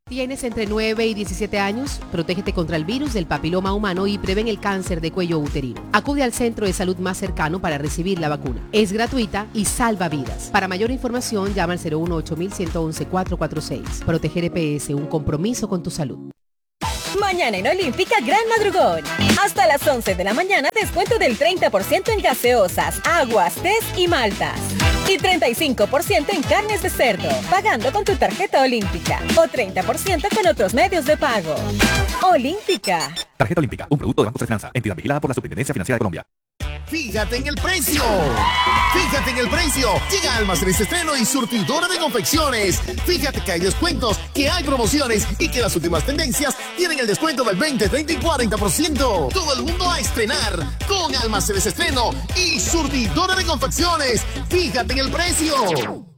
¿Tienes entre 9 y 17 años? Protégete contra el virus del papiloma humano y prevén el cáncer de cuello uterino. Acude al centro de salud más cercano para recibir la vacuna. Es gratuita y salva vidas. Para mayor información, llama al 018-111-446. Proteger EPS, un compromiso con tu salud. Mañana en Olímpica Gran Madrugón. Hasta las 11 de la mañana descuento del 30% en gaseosas, aguas, tés y maltas. Y 35% en carnes de cerdo, pagando con tu tarjeta Olímpica. O 30% con otros medios de pago. Olímpica. Tarjeta Olímpica, un producto de Banco de Finanza, entidad vigilada por la Superintendencia Financiera de Colombia. ¡Fíjate en el precio! ¡Fíjate en el precio! Llega Almacenes Estreno y surtidora de confecciones. Fíjate que hay descuentos, que hay promociones y que las últimas tendencias tienen el descuento del 20, 30 y 40%. Todo el mundo a estrenar con Almacenes Estreno y surtidora de confecciones. ¡Fíjate en el precio!